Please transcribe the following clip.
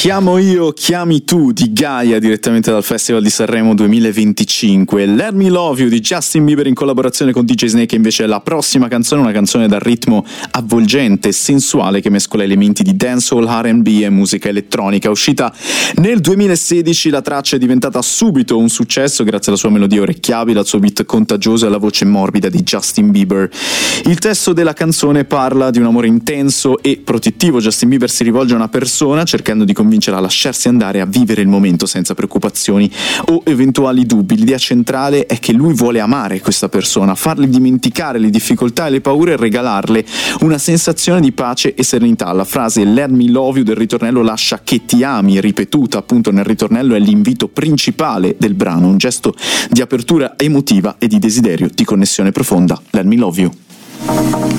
Chiamo io, chiami tu di Gaia, direttamente dal Festival di Sanremo 2025. Let Me Love You di Justin Bieber in collaborazione con DJ Snake invece è la prossima canzone, una canzone dal ritmo avvolgente e sensuale che mescola elementi di dancehall, R&B e musica elettronica. Uscita nel 2016, la traccia è diventata subito un successo grazie alla sua melodia orecchiabile, al suo beat contagioso e alla voce morbida di Justin Bieber. Il testo della canzone parla di un amore intenso e protettivo. Justin Bieber si rivolge a una persona cercando di convincerla a lasciarsi andare a vivere il momento senza preoccupazioni o eventuali dubbi. L'idea centrale è che lui vuole amare questa persona, fargli dimenticare le difficoltà e le paure e regalarle una sensazione di pace e serenità. La frase Let Me Love You del ritornello lascia che ti ami, ripetuta appunto nel ritornello, è l'invito principale del brano, un gesto di apertura emotiva e di desiderio di connessione profonda. Let Me Love You.